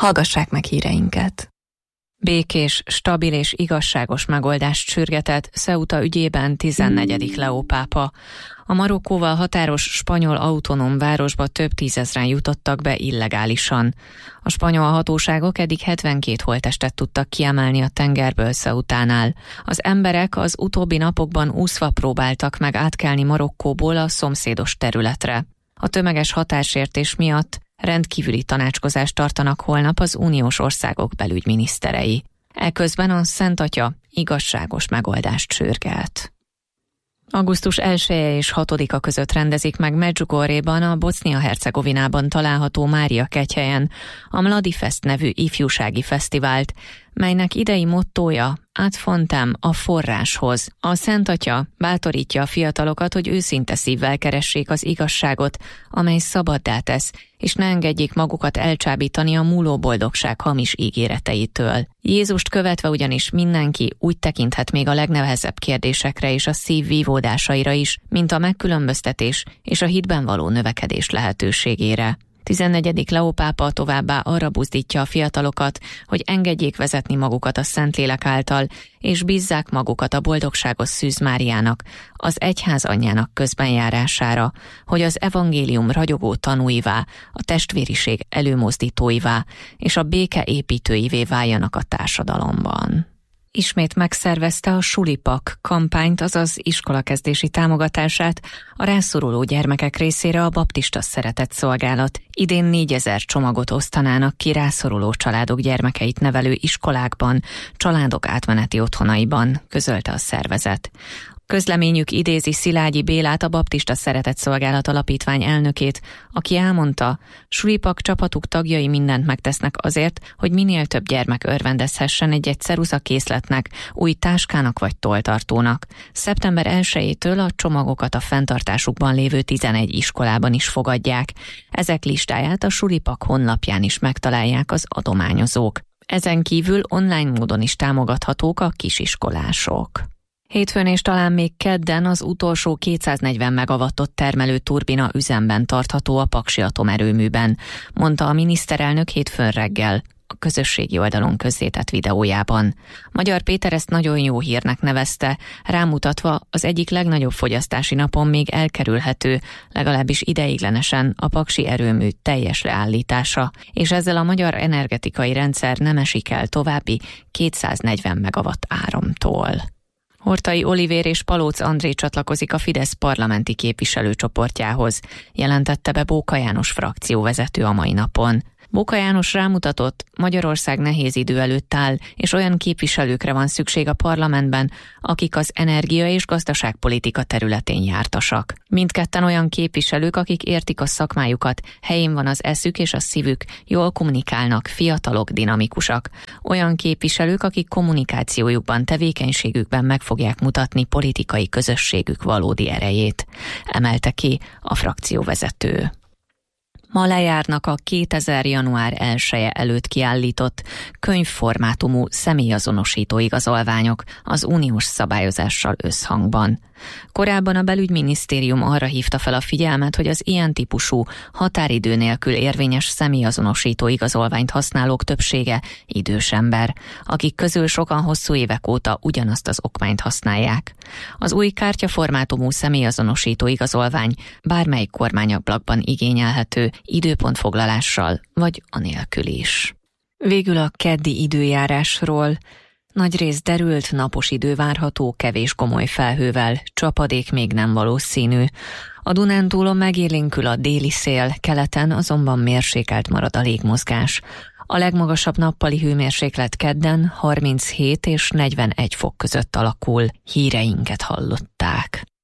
Hallgassák meg híreinket! Békés, stabil és igazságos megoldást sürgetett Ceuta ügyében 14. Leó pápa. A Marokkóval határos spanyol autonóm városba több tízezren jutottak be illegálisan. A spanyol hatóságok eddig 72 holttestet tudtak kiemelni a tengerből Ceutánál. Az emberek az utóbbi napokban úszva próbáltak meg átkelni Marokkóból a szomszédos területre. A tömeges határsértés miatt rendkívüli tanácskozást tartanak holnap az uniós országok belügyminiszterei. Eközben a Szent Atya igazságos megoldást sürget. Augusztus 1-e és 6-a között rendezik meg Medjugorjéban, a Bosznia-Hercegovinában található Mária Kegyhelyen a Mladi Fest nevű ifjúsági fesztivált, melynek idei mottója Ad fontem, a forráshoz. A Szent Atya bátorítja a fiatalokat, hogy őszinte szívvel keressék az igazságot, amely szabaddá tesz, és ne engedjék magukat elcsábítani a múló boldogság hamis ígéreteitől. Jézust követve ugyanis mindenki úgy tekinthet még a legnehezebb kérdésekre és a szív vívódásaira is, mint a megkülönböztetés és a hitben való növekedés lehetőségére. 14. Leó pápa továbbá arra buzdítja a fiatalokat, hogy engedjék vezetni magukat a Szentlélek által, és bízzák magukat a boldogságos Szűz Máriának, az egyház anyjának közbenjárására, hogy az evangélium ragyogó tanúivá, a testvériség előmozdítóivá és a béke építőivé váljanak a társadalomban. Ismét megszervezte a Sulipak kampányt, azaz iskolakezdési támogatását a rászoruló gyermekek részére a Baptista Szeretetszolgálat. Idén 4000 csomagot osztanának ki rászoruló családok gyermekeit nevelő iskolákban, családok átmeneti otthonaiban, közölte a szervezet. Közleményük idézi Szilágyi Bélát, a Baptista Szeretetszolgálat alapítvány elnökét, aki elmondta, Sulipak csapatuk tagjai mindent megtesznek azért, hogy minél több gyermek örvendezhessen egy ceruzakészletnek, új táskának vagy tolltartónak. Szeptember 1-től a csomagokat a fenntartásukban lévő 11 iskolában is fogadják. Ezek listáját a Sulipak honlapján is megtalálják az adományozók. Ezen kívül online módon is támogathatók a kisiskolások. Hétfőn és talán még kedden az utolsó 240 megawattot termelő turbina üzemben tartható a Paksi atomerőműben, mondta a miniszterelnök hétfőn reggel a közösségi oldalon közzétett videójában. Magyar Péter ezt nagyon jó hírnek nevezte, rámutatva az egyik legnagyobb fogyasztási napon még elkerülhető, legalábbis ideiglenesen a Paksi erőmű teljes leállítása, és ezzel a magyar energetikai rendszer nem esik el további 240 megawatt áramtól. Horthy Olivér és Palóc André csatlakozik a Fidesz parlamenti képviselőcsoportjához, jelentette be Bóka János frakcióvezető a mai napon. Bóka János rámutatott, Magyarország nehéz idő előtt áll, és olyan képviselőkre van szükség a parlamentben, akik az energia- és gazdaságpolitika területén jártasak. Mindketten olyan képviselők, akik értik a szakmájukat, helyén van az eszük és a szívük, jól kommunikálnak, fiatalok, dinamikusak. Olyan képviselők, akik kommunikációjukban, tevékenységükben meg fogják mutatni politikai közösségük valódi erejét, emelte ki a frakcióvezető. Ma lejárnak a 2000. január 1-e előtt kiállított könyvformátumú személyazonosító igazolványok az uniós szabályozással összhangban. Korábban a belügyminisztérium arra hívta fel a figyelmet, hogy az ilyen típusú határidő nélkül érvényes személyazonosító igazolványt használók többsége idős ember, akik közül sokan hosszú évek óta ugyanazt az okmányt használják. Az új kártyaformátumú személyazonosító igazolvány bármelyik kormányablakban igényelhető, időpontfoglalással vagy anélkül is. Végül a keddi időjárásról. Nagyrészt derült, napos idő várható, kevés gomoly felhővel, csapadék még nem valószínű. A Dunántúlon megélénkül a déli szél, keleten azonban mérsékelt marad a légmozgás. A legmagasabb nappali hőmérséklet kedden 37 és 41 fok között alakul. Híreinket hallották.